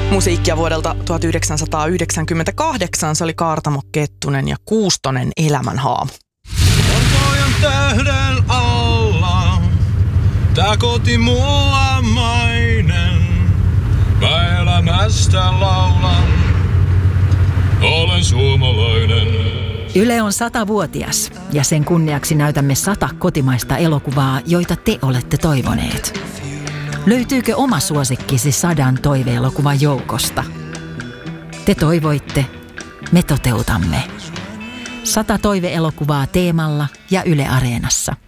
Musiikkia vuodelta 1998, se oli Kaartamo Kettunen ja Kuustonen Elämänhaamu. Valkojen tähden alla, tää koti mulla mainen. Mä elämästä laulan, olen suomalainen. Yle on 100-vuotias ja sen kunniaksi näytämme 100 kotimaista elokuvaa, joita te olette toivoneet. Löytyykö oma suosikkisi 100 toiveelokuvan joukosta? Te toivoitte, me toteutamme. 100 toiveelokuvaa Teemalla ja Yle Areenassa.